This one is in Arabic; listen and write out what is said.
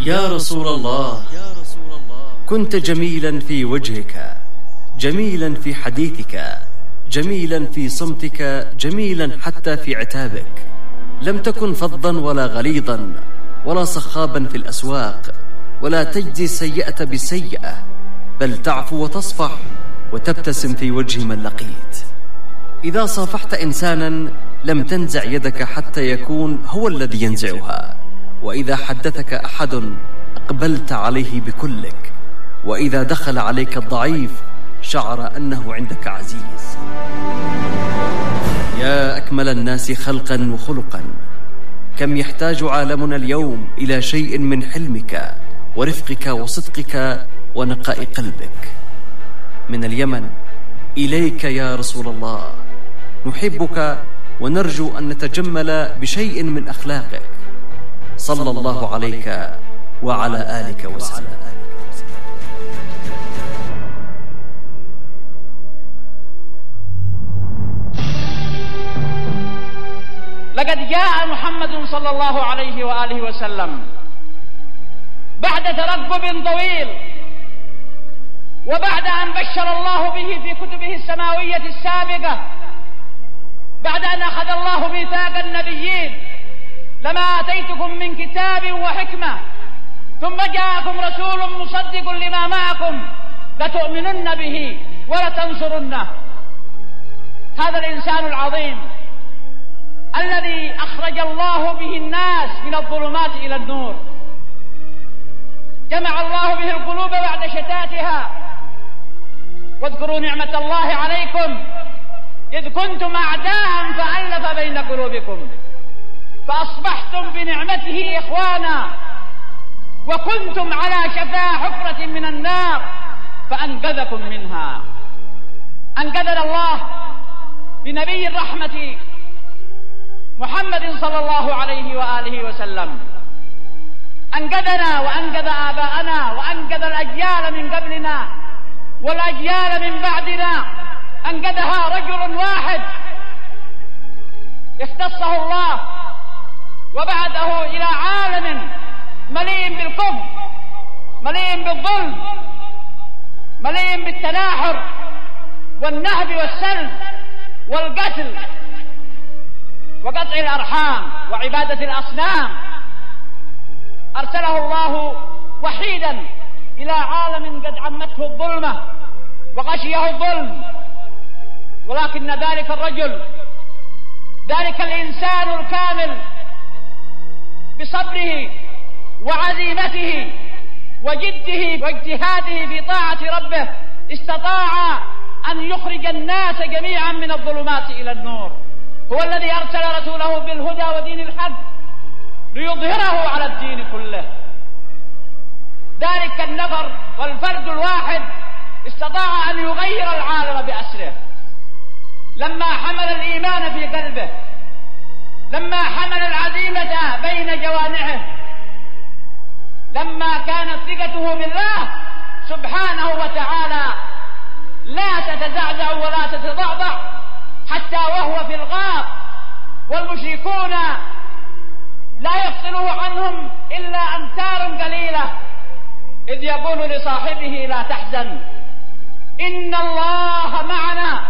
يا رسول الله، كنت جميلا في وجهك، جميلا في حديثك، جميلا في صمتك، جميلا حتى في عتابك. لم تكن فظا ولا غليظا ولا صخابا في الأسواق، ولا تجزي السيئة بالسيئة، بل تعفو وتصفح وتبتسم في وجه من لقيت. إذا صافحت إنسانا لم تنزع يدك حتى يكون هو الذي ينزعها، وإذا حدثك أحد أقبلت عليه بكلك، وإذا دخل عليك الضعيف شعر أنه عندك عزيز. يا أكمل الناس خلقا وخلقا، كم يحتاج عالمنا اليوم إلى شيء من حلمك ورفقك وصدقك ونقاء قلبك. من اليمن إليك يا رسول الله، نحبك ونرجو أن نتجمل بشيء من أخلاقك، صلى الله عليك وعلى آلك وسلم. لقد جاء محمد صلى الله عليه وآله وسلم بعد ترقب طويل، وبعد أن بشر الله به في كتبه السماوية السابقة، بعد أن أخذ الله ميثاق النبيين: لما آتيتكم من كتاب وحكمة ثم جاءكم رسول مصدق لما معكم لتؤمنن به ولتنصرنه. هذا الإنسان العظيم الذي أخرج الله به الناس من الظلمات إلى النور، جمع الله به القلوب بعد شتاتها. واذكروا نعمة الله عليكم إذ كنتم أعداء فألف بين قلوبكم فأصبحتم بنعمته إخوانا، وكنتم على شفا حفرة من النار فأنقذكم منها. أنقذنا الله بنبي الرحمة محمد صلى الله عليه وآله وسلم، أنقذنا وأنقذ آباءنا وأنقذ الأجيال من قبلنا والأجيال من بعدنا. أنقذها رجل واحد اختصه الله وبعثه إلى عالم مليء بالكفر، مليء بالظلم، مليء بالتناحر والنهب والسلب والقتل وقطع الأرحام وعبادة الأصنام. أرسله الله وحيدا إلى عالم قد عمته الظلمة وغشيه الظلم، ولكن ذلك الرجل، ذلك الإنسان الكامل بصبره وعزيمته وجده واجتهاده في طاعة ربه استطاع أن يخرج الناس جميعا من الظلمات إلى النور. هو الذي أرسل رسوله بالهدى ودين الحق ليظهره على الدين كله. ذلك النفر والفرد الواحد استطاع أن يغير العالم بأسره لما حمل الإيمان في قلبه، لما حمل العزيمة بين جوانحه، لما كانت ثقته بالله سبحانه وتعالى لا تتزعزع ولا تتضعضع حتى وهو في الغار والمشركون لا يفصله عنهم إلا أمتار قليلة، إذ يقول لصاحبه لا تحزن إن الله معنا